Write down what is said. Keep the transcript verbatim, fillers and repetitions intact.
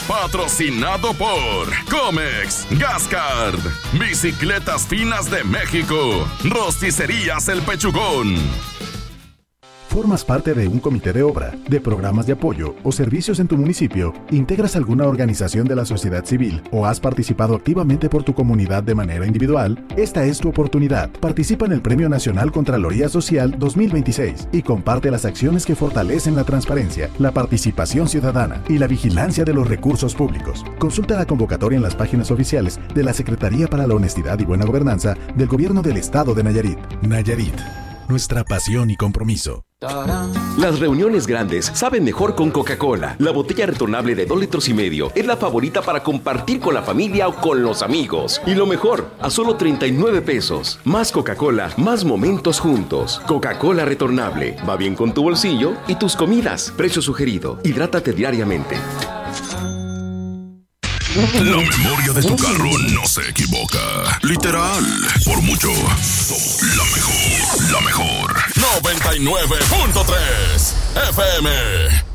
Patrocinado por Comex, Gascard, Bicicletas Finas de México, Rosticerías El Pechugón. ¿Formas parte de un comité de obra, de programas de apoyo o servicios en tu municipio? ¿Integras alguna organización de la sociedad civil o has participado activamente por tu comunidad de manera individual? Esta es tu oportunidad. Participa en el Premio Nacional Contraloría Social dos mil veintiséis y comparte las acciones que fortalecen la transparencia, la participación ciudadana y la vigilancia de los recursos públicos. Consulta la convocatoria en las páginas oficiales de la Secretaría para la Honestidad y Buena Gobernanza del Gobierno del Estado de Nayarit. Nayarit, nuestra pasión y compromiso. Las reuniones grandes saben mejor con Coca-Cola. La botella retornable de dos litros y medio es la favorita para compartir con la familia o con los amigos. Y lo mejor, a solo treinta y nueve pesos. Más Coca-Cola, más momentos juntos. Coca-Cola retornable. Va bien con tu bolsillo y tus comidas. Precio sugerido. Hidrátate diariamente. La memoria de tu carro no se equivoca. Literal, por mucho. La mejor, la mejor. noventa y nueve punto tres F M.